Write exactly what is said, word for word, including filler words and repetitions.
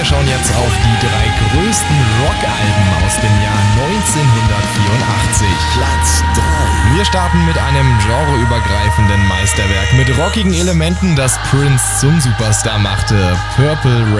schauen jetzt auf die drei größten Rockalben aus dem Jahr neunzehnhundertvierundachtzig. Platz drei. Wir starten mit einem genreübergreifenden Meisterwerk mit rockigen Elementen, das Prince zum Superstar machte. Purple